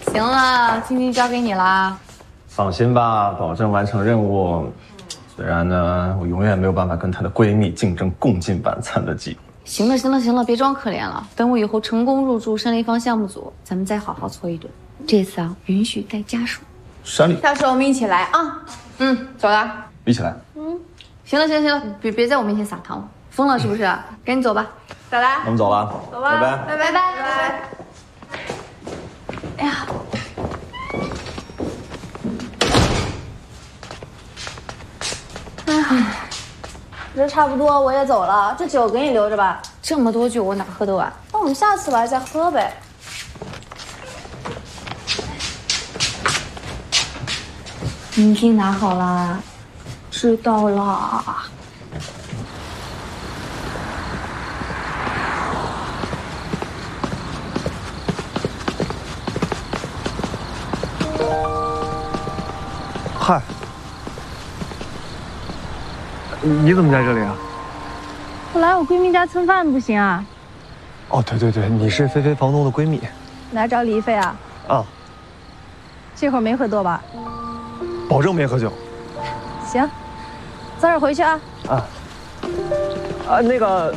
行了，晶晶交给你啦。 放心吧，保证完成任务。虽然呢，我永远没有办法跟她的闺蜜竞争共进晚餐的机会。 行了，行了，行了，别装可怜了。等我以后成功入驻山立方项目组，咱们再好好搓一顿。这次啊，允许带家属。 山里， 到时候我们一起来啊。走了。 一起来。 行了，行了，行了，别在我面前撒糖了，疯了是不是？赶紧走吧。 走啦， 我们走了， 走吧， 拜拜。 拜拜拜拜。 哎呀， 这差不多，我也走了。这酒给你留着吧。 这么多酒我哪喝得完？ 那我们下次来再喝呗。 明天拿好啦。知道啦。 嗨，你怎么在这里啊？ 我来我闺蜜家蹭饭不行啊？ 哦，对对对，你是菲菲房东的闺蜜。 来找李一菲啊？ 啊， 这会儿没喝多吧？ 保证没喝酒。 行，早点回去啊。 那个，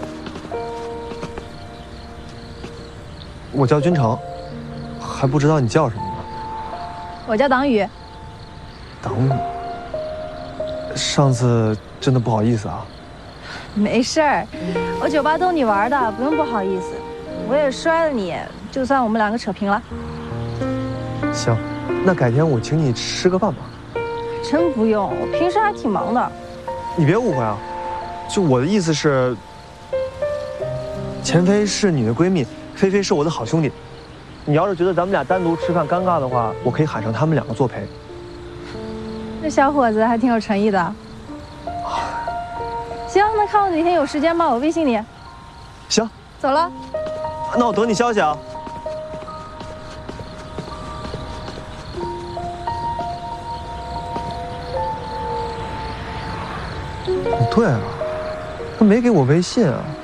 我叫君成，还不知道你叫什么呢。 我叫党羽。 党羽。上次真的不好意思啊。 没事儿，我酒吧逗你玩的，不用不好意思。我也摔了你，就算我们两个扯平了。 行，那改天我请你吃个饭吧。 真不用，我平时还挺忙的。 你别误会啊，就我的意思是，钱飞是你的闺蜜，菲菲是我的好兄弟。你要是觉得咱们俩单独吃饭尴尬的话，我可以喊上他们两个作陪。 这小伙子还挺有诚意的。行，那看我哪天有时间吧，我微信你。 行， 走了。 那我等你消息啊。不对啊，他没给我微信啊。